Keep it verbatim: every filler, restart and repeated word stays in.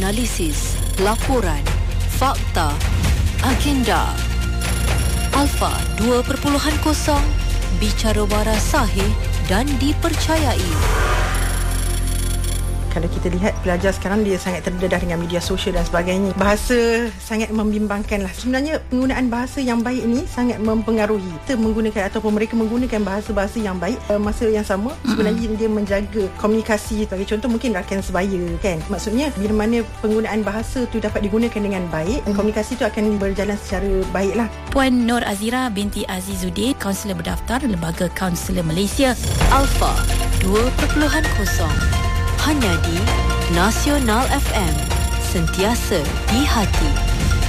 analisis, laporan, fakta, agenda. Alpha dua titik kosong, bicara waras sahih dan dipercayai. Kalau kita lihat pelajar sekarang, dia sangat terdedah dengan media sosial dan sebagainya. Bahasa sangat membimbangkan lah. Sebenarnya penggunaan bahasa yang baik ni sangat mempengaruhi. Kita menggunakan ataupun mereka menggunakan bahasa-bahasa yang baik, masa yang sama sebenarnya dia menjaga komunikasi. Sebagai contoh mungkin rakan sebaya kan. Maksudnya bila mana penggunaan bahasa tu dapat digunakan dengan baik, hmm. komunikasi tu akan berjalan secara baik lah. Puan Nur Azira binti Azizuddin, kaunselor berdaftar Lembaga Kaunselor Malaysia. Alpha dua titik kosong. Hanya di Nasional F M. Sentiasa di hati.